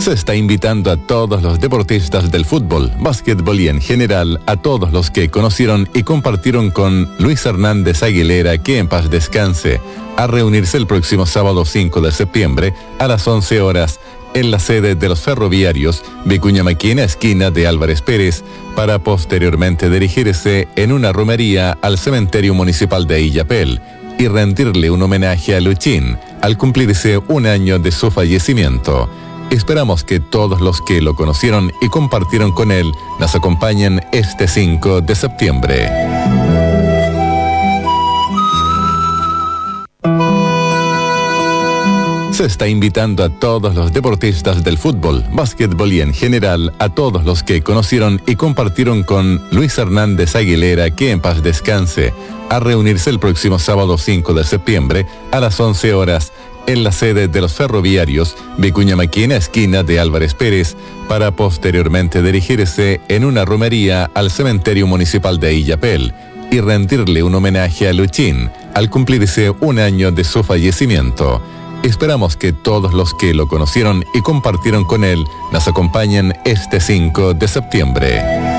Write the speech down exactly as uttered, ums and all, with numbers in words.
Se está invitando a todos los deportistas del fútbol, básquetbol y en general a todos los que conocieron y compartieron con Luis Hernández Aguilera, que en paz descanse, a reunirse el próximo sábado cinco de septiembre a las once horas en la sede de los Ferroviarios, Vicuña Maquena, esquina de Álvarez Pérez, para posteriormente dirigirse en una romería al cementerio municipal de Illapel y rendirle un homenaje a Luchín al cumplirse un año de su fallecimiento. Esperamos que todos los que lo conocieron y compartieron con él nos acompañen este cinco de septiembre. Se está invitando a todos los deportistas del fútbol, básquetbol y en general a todos los que conocieron y compartieron con Luis Hernández Aguilera, que en paz descanse, a reunirse el próximo sábado cinco de septiembre a las once horas en la sede de los Ferroviarios, Vicuña Maquena, esquina de Álvarez Pérez, para posteriormente dirigirse en una romería al cementerio municipal de Illapel y rendirle un homenaje a Luchín al cumplirse un año de su fallecimiento. Esperamos que todos los que lo conocieron y compartieron con él nos acompañen este cinco de septiembre.